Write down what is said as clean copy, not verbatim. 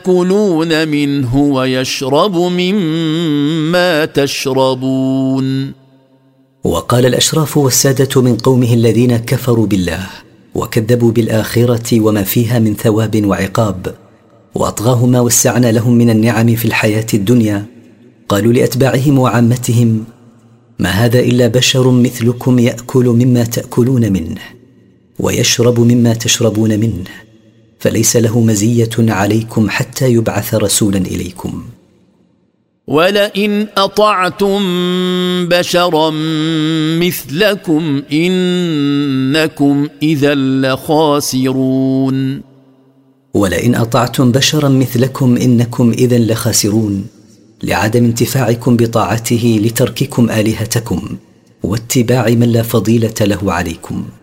تأكلون منه ويشرب مما تشربون. وقال الأشراف والسادة من قومه الذين كفروا بالله وكذبوا بالآخرة وما فيها من ثواب وعقاب، وأطغاهم ما وسعنا لهم من النعم في الحياة الدنيا، قالوا لأتباعهم وعامتهم: ما هذا إلا بشر مثلكم يأكل مما تأكلون منه ويشرب مما تشربون منه، فليس له مزية عليكم حتى يبعث رسولا إليكم. ولئن أطعتم بشرا مثلكم إنكم إذا لخاسرون. ولئن أطعتم بشرا مثلكم إنكم إذا لخاسرون، لعدم انتفاعكم بطاعته لترككم آلهتكم واتباع من لا فضيلة له عليكم.